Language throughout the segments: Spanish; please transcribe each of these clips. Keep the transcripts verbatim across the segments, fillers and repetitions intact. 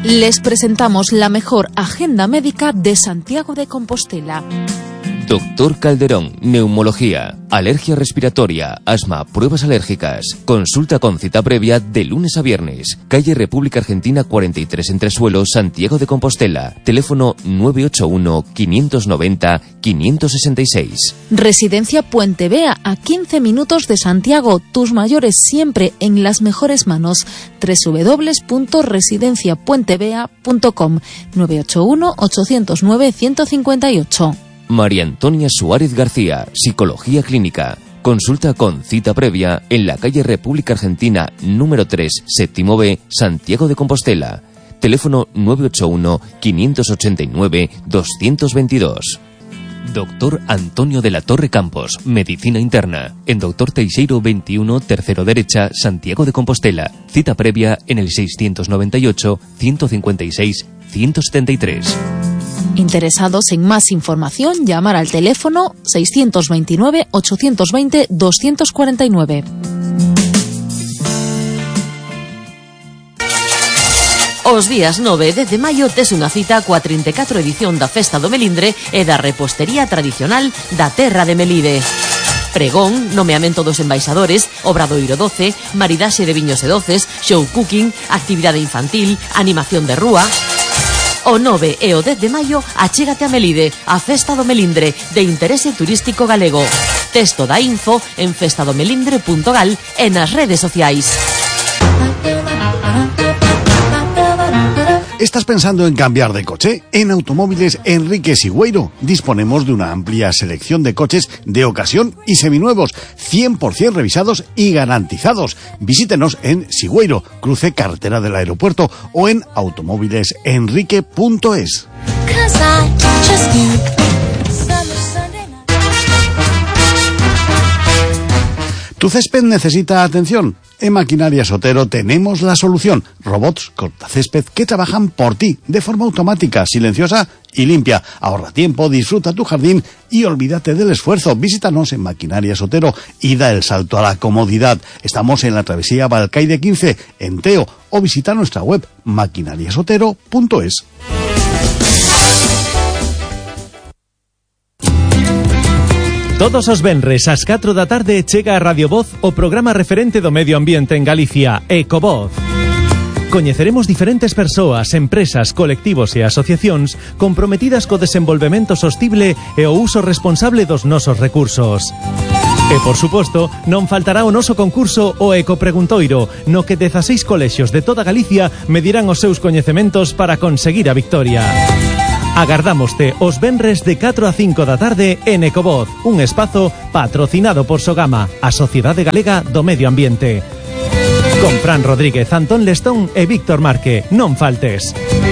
Les presentamos la mejor agenda médica de Santiago de Compostela. Doctor Calderón, neumología, alergia respiratoria, asma, pruebas alérgicas. Consulta con cita previa de lunes a viernes. Calle República Argentina cuarenta y tres Entresuelo, Santiago de Compostela. Teléfono nueve ocho uno, quinientos noventa, quinientos sesenta y seis. Residencia Puente Vea, a quince minutos de Santiago. Tus mayores siempre en las mejores manos. doble u doble u doble u punto residencia puente vea punto com. nueve ocho uno, ocho cero nueve, uno cinco ocho. María Antonia Suárez García, Psicología Clínica. Consulta con cita previa en la calle República Argentina número tres, séptimo B, Santiago de Compostela. Teléfono nueve ocho uno, quinientos ochenta y nueve, doscientos veintidós. Doctor Antonio de la Torre Campos, Medicina Interna. En Doctor Teixeiro veintiuno, tercero derecha, Santiago de Compostela. Cita previa en el seiscientos noventa y ocho, ciento cincuenta y seis, ciento setenta y tres. Interesados en más información, llamar al teléfono seiscientos veintinueve, ochocientos veinte, doscientos cuarenta y nueve. Os días nove e dez de maio tes unha cita coa trinta e catro edición da Festa do Melindre e da repostería tradicional da terra de Melide. Pregón, nomeamento dos embaixadores, obradoiro doce, maridaxe de viños e doces, show cooking, actividade infantil, animación de rúa. O nove e o dez de maio achégate a Melide, a Festa do Melindre, de interese turístico galego. Texto da info en festadomelindre punto gal e nas redes sociais. ¿Estás pensando en cambiar de coche? En Automóviles Enrique Sigüeiro disponemos de una amplia selección de coches de ocasión y seminuevos, cien por ciento revisados y garantizados. Visítenos en Sigüeiro, cruce carretera del aeropuerto, o en automóviles enrique punto es. ¿Tu césped necesita atención? En Maquinaria Sotero tenemos la solución. Robots cortacésped que trabajan por ti de forma automática, silenciosa y limpia. Ahorra tiempo, disfruta tu jardín y olvídate del esfuerzo. Visítanos en Maquinaria Sotero y da el salto a la comodidad. Estamos en la travesía Balcaide quince, en Teo, o visita nuestra web maquinaria sotero punto es. Todos os venres ás catro da tarde chega a Radio Voz o programa referente do medio ambiente en Galicia, Ecovoz. Coñeceremos diferentes persoas, empresas, colectivos e asociacións comprometidas co desenvolvemento sostible e o uso responsable dos nosos recursos. E, por suposto, non faltará o noso concurso o Ecopreguntoiro, no que dezaseis colexios de toda Galicia medirán os seus coñecementos para conseguir a victoria. Agardámoste os venres de catro a cinco da tarde en Ecovoz, un espazo patrocinado por Sogama, a Sociedade Galega do Medio Ambiente. Con Fran Rodríguez, Antón Lestón e Víctor Marque. Non faltes.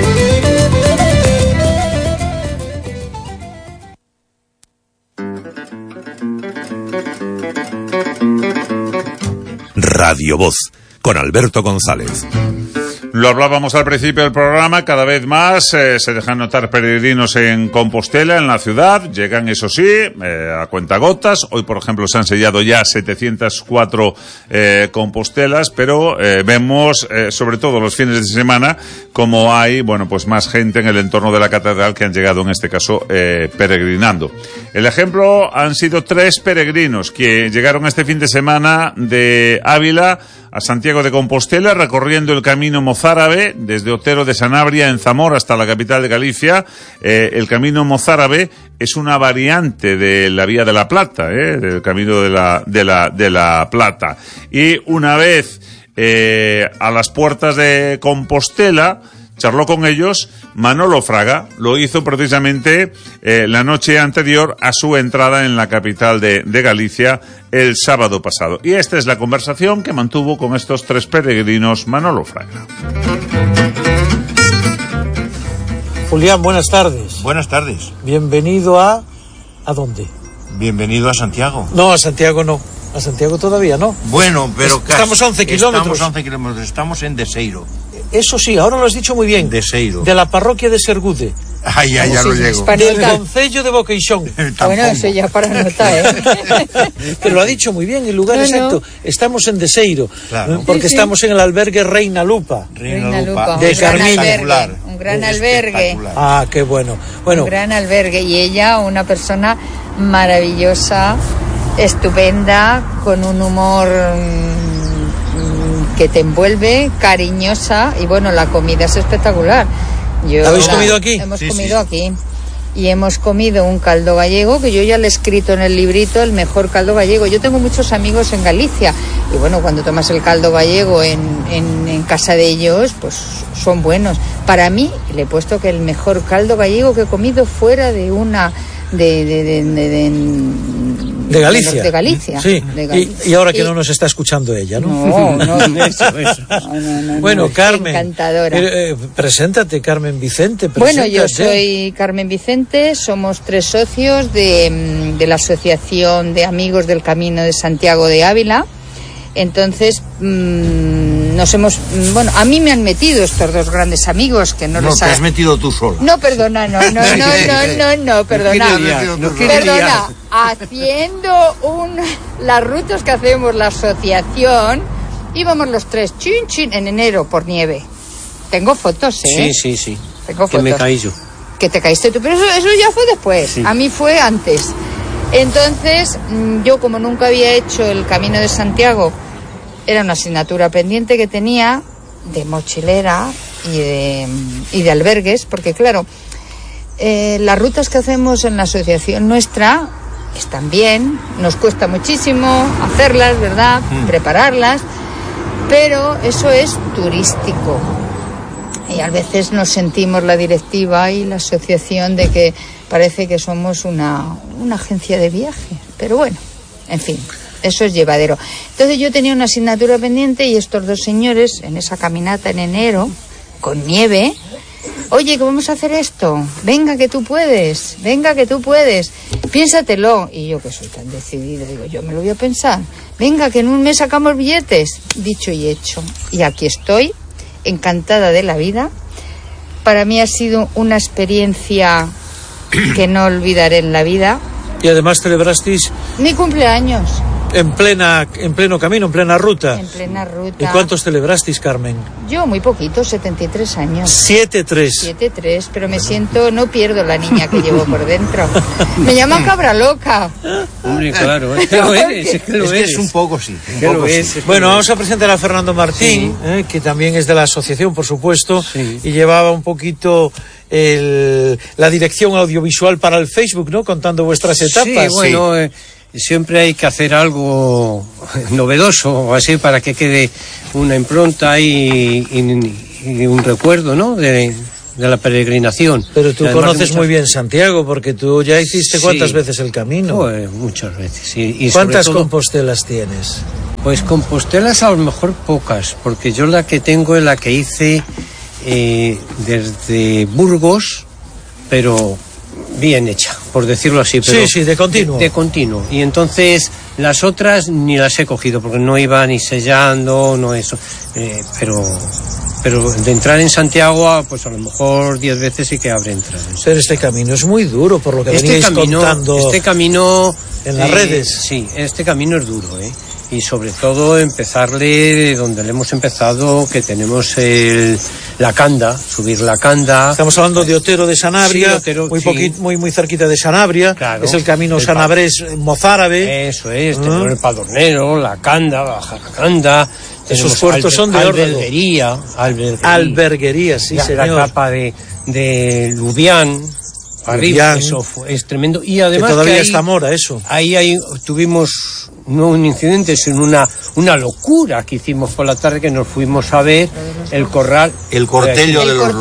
Radio Voz, con Alberto González. Lo hablábamos al principio del programa, cada vez más eh, se dejan notar peregrinos en Compostela, en la ciudad. Llegan, eso sí, eh, a cuentagotas. Hoy, por ejemplo, se han sellado ya setecientas cuatro eh, Compostelas, pero eh, vemos, eh, sobre todo los fines de semana, como hay, bueno, pues más gente en el entorno de la catedral que han llegado, en este caso, eh, peregrinando. El ejemplo han sido tres peregrinos que llegaron este fin de semana de Ávila a Santiago de Compostela, recorriendo el camino mozárabe desde Otero de Sanabria en Zamora hasta la capital de Galicia. Eh, el camino mozárabe es una variante de la Vía de la Plata, eh, del camino de la, de la, de la Plata. Y una vez eh, a las puertas de Compostela, charló con ellos Manolo Fraga. Lo hizo precisamente eh, la noche anterior a su entrada en la capital de, de Galicia el sábado pasado. Y esta es la conversación que mantuvo con estos tres peregrinos Manolo Fraga. Julián, buenas tardes. Buenas tardes. Bienvenido a... ¿A dónde? Bienvenido a Santiago. No, a Santiago no. A Santiago todavía no. Bueno, pero casi. Estamos a once kilómetros. Estamos a once kilómetros. Estamos en Deseiro. Eso sí, ahora lo has dicho muy bien. Deseiro. De la parroquia de Sergude. Ay, ay, ya Sí, lo llego. para Del anotar. concello de Boqueixón. Bueno, eso ya para anotar, ¿eh? Pero lo ha dicho muy bien, el lugar No, no. exacto. Estamos en Deseiro, Claro. porque Sí, sí. estamos en el albergue Reina Lupa. Reina Lupa, de un gran Carmina. albergue, un gran albergue. Espectacular. Ah, qué bueno. Bueno, Un gran albergue. Y ella, una persona maravillosa, estupenda, con un humor mm, que te envuelve, cariñosa, y bueno, la comida es espectacular. Yo, ¿Habéis comido aquí? Hemos Sí, comido sí. aquí. Y hemos comido un caldo gallego, que yo ya le he escrito en el librito, el mejor caldo gallego. Yo tengo muchos amigos en Galicia, y bueno, cuando tomas el caldo gallego en, en, en casa de ellos, pues son buenos. Para mí, le he puesto que el mejor caldo gallego que he comido fuera de una... de... de, de, de, de, de Galicia. De Galicia. Sí, de y, Galicia. y ahora que Y- no nos está escuchando ella, ¿no? No, no. Eso, eso. No, no, no, Bueno, no. Carmen. Encantadora. eh, eh, preséntate, Carmen Vicente. Bueno, yo preséntate. soy Carmen Vicente, somos tres socios de, mm, de la Asociación de Amigos del Camino de Santiago de Ávila. Entonces, mmm, nos hemos... mm, Bueno, a mí me han metido estos dos grandes amigos que no, No, les te ha... has metido tú sola. No, perdona, no, no, no, no, no, no, perdona. liar, no quiere Perdona, haciendo un, las rutas que hacemos la asociación, íbamos los tres, chin, chin, en enero por nieve. Tengo fotos, ¿eh? Sí, sí, sí. Tengo Que me fotos. caí yo. Que te caíste tú, pero eso, eso ya fue después, Sí. a mí fue antes. Entonces, mm, yo como nunca había hecho el Camino de Santiago, era una asignatura pendiente que tenía de mochilera y de, y de albergues, porque claro, eh, las rutas que hacemos en la asociación nuestra están bien, nos cuesta muchísimo hacerlas, ¿verdad? Prepararlas, pero eso es turístico. Y a veces nos sentimos la directiva y la asociación de que parece que somos una, una agencia de viaje. Pero bueno, en fin, eso es llevadero. Entonces yo tenía una asignatura pendiente y estos dos señores en esa caminata en enero, con nieve, oye, que vamos a hacer esto, venga que tú puedes, venga que tú puedes, piénsatelo. Y yo que soy tan decidida, digo, yo me lo voy a pensar. Venga, que en un mes sacamos billetes. Dicho y hecho. Y aquí estoy, encantada de la vida. Para mí ha sido una experiencia que no olvidaré en la vida. Y además celebrasteis Mi cumpleaños, en plena en pleno camino, en plena ruta. en plena ruta. ¿Y cuántos celebrasteis, Carmen? Yo muy poquito, setenta y tres años. Siete, tres. siete tres, pero me siento, no pierdo la niña que llevo por dentro. Me llaman cabra loca. Hombre, claro, es que lo eres, es que lo Es que eres. es un poco sí. Un Que poco lo sí. es, es que Bueno, lo vamos a presentar a Fernando Martín, eh, que también es de la asociación, por supuesto, Sí. y llevaba un poquito el, la dirección audiovisual para el Facebook, ¿no? Contando vuestras etapas. Sí, bueno, eh, siempre hay que hacer algo novedoso o así para que quede una impronta y, y- y un recuerdo, ¿no? De, de la peregrinación. Pero tú Y además de conoces muchas- muy bien Santiago, porque tú ya hiciste Sí. cuántas veces el camino. Pues, muchas veces. Y, y sobre ¿Cuántas todo, compostelas tienes? Pues compostelas a lo mejor pocas, porque yo la que tengo es la que hice eh, desde Burgos, pero bien hecha, por decirlo así. Pero Sí, sí, de continuo. De, de continuo. Y entonces las otras ni las he cogido, porque no iba ni sellando, no eso. Eh, pero pero de entrar en Santiago, ah, pues a lo mejor diez veces sí que habré entrado. Pero este camino es muy duro, por lo que Este veníais camino, contando este camino en las eh, redes. Sí, este camino es duro, ¿eh? Y sobre todo empezarle de donde le hemos empezado, que tenemos el, la Canda, subir la Canda. Estamos hablando de Otero de Sanabria, Sí, Otero, muy, sí. poquit- muy muy cerquita de Sanabria, Claro. es el camino El sanabrés mozárabe. Eso es, Ah. tenemos el Padornero, la Canda, bajar la Canda. Esos tenemos puertos son de órdago. alberguería, alberguería. Alberguería, sí, la, señor. la capa de, de Lubián, arriba, Lubián. eso fue, es tremendo. Y Que además todavía que ahí- está mora, eso. Ahí, ahí tuvimos no un incidente, sino una, una locura que hicimos por la tarde, que nos fuimos a ver el corral. El cortello El de los cortello